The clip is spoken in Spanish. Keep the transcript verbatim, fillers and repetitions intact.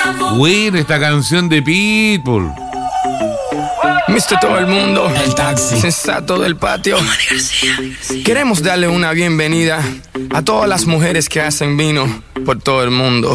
Buena esta canción de Pitbull. mister Todo el Mundo, El Taxi, sensato del patio. Queremos darle una bienvenida a todas las mujeres que hacen vino por todo el mundo.